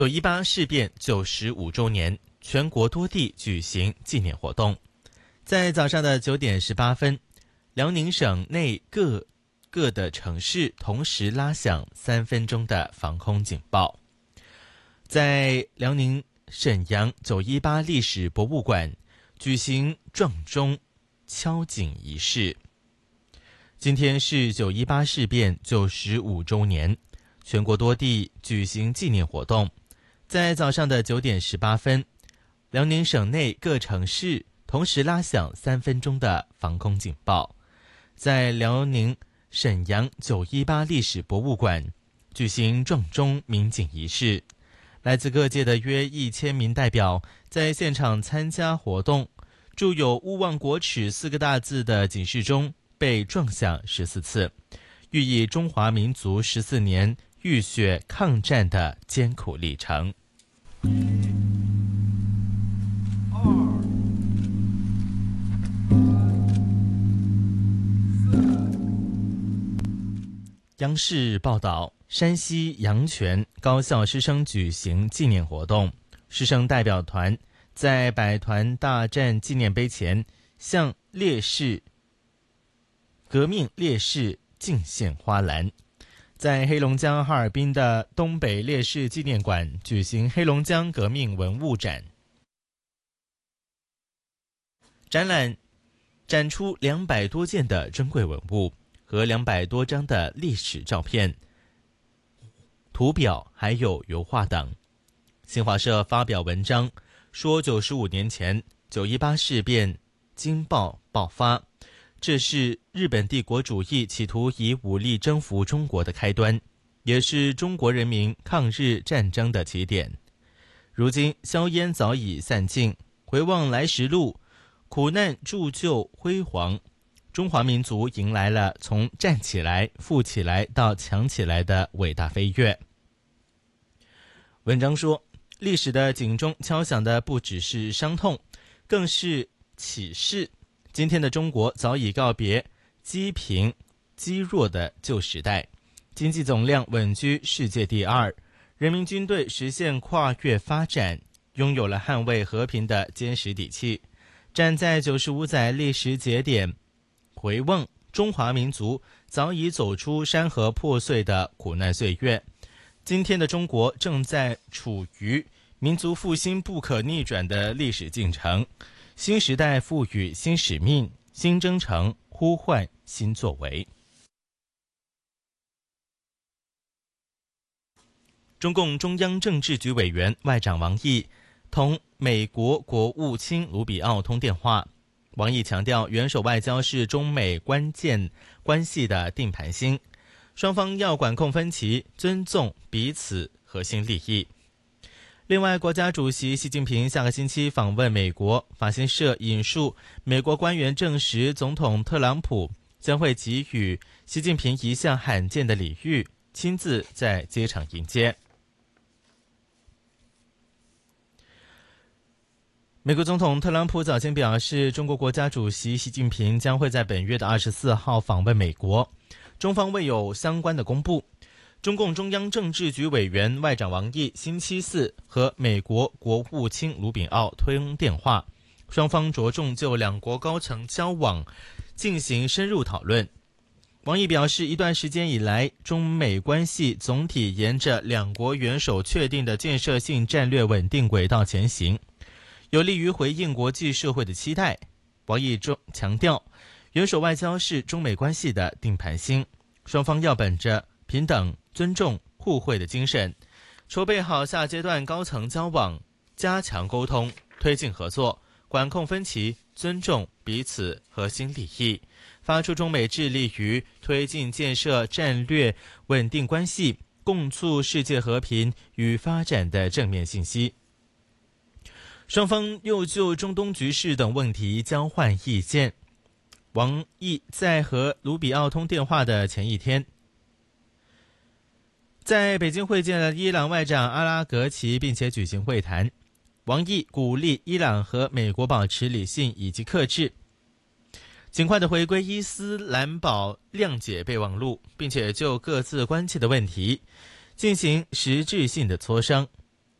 918事变95周年，全国多地举行纪念活动。在早上的9点18分，辽宁省内各的城市同时拉响3分钟的防空警报。在辽宁沈阳918历史博物馆举行撞钟敲警仪式。今天是918事变95周年，全国多地举行纪念活动。在早上的9点18分，辽宁省内各城市同时拉响3分钟的防空警报。在辽宁沈阳918历史博物馆举行撞钟鸣警仪式，来自各界的约1000名代表在现场参加活动。铸有勿忘国耻4个大字的警示钟被撞响14次，寓意中华民族14年浴血抗战的艰苦历程。央视报道，山西阳泉高校师生举行纪念活动，师生代表团在百团大战纪念碑前向革命烈士敬献花篮。在黑龙江哈尔滨的东北烈士纪念馆举行黑龙江革命文物展，展览展出200多件的珍贵文物和200多张的历史照片、图表还有油画等。新华社发表文章说，95年前918事变惊爆爆发，这是日本帝国主义企图以武力征服中国的开端，也是中国人民抗日战争的起点。如今硝烟早已散尽，回望来时路，苦难铸就辉煌，中华民族迎来了从站起来、富起来到强起来的伟大飞跃。文章说，历史的警钟敲响的不只是伤痛，更是启示。今天的中国早已告别积贫积弱的旧时代，经济总量稳居世界第2，人民军队实现跨越发展，拥有了捍卫和平的坚实底气。站在95载历史节点，回望中华民族早已走出山河破碎的苦难岁月。今天的中国正在处于民族复兴不可逆转的历史进程，新时代赋予新使命、新征程，呼唤新作为。中共中央政治局委员外长王毅同美国国务卿卢比奥通电话。王毅强调，元首外交是中美关键关系的定盘星，双方要管控分歧，尊重彼此核心利益。另外，国家主席习近平下个星期访问美国，法新社引述美国官员证实，总统特朗普将会给予习近平一项罕见的礼遇，亲自在机场迎接。美国总统特朗普早前表示，中国国家主席习近平将会在本月的24号访问美国，中方未有相关的公布。中共中央政治局委员外长王毅星期四和美国国务卿卢比奥通电话，双方着重就两国高层交往进行深入讨论。王毅表示，一段时间以来，中美关系总体沿着两国元首确定的建设性战略稳定轨道前行，有利于回应国际社会的期待。王毅强调，元首外交是中美关系的定盘星，双方要本着平等、尊重、互惠的精神，筹备好下阶段高层交往，加强沟通，推进合作，管控分歧，尊重彼此核心利益，发出中美致力于推进建设战略稳定关系，共促世界和平与发展的正面信息。双方又就中东局势等问题交换意见。王毅在和卢比奥通电话的前一天，在北京会见了伊朗外长阿拉格齐，并且举行会谈。王毅鼓励伊朗和美国保持理性以及克制，尽快的回归伊斯兰堡，谅解备忘录，并且就各自关切的问题进行实质性的磋商。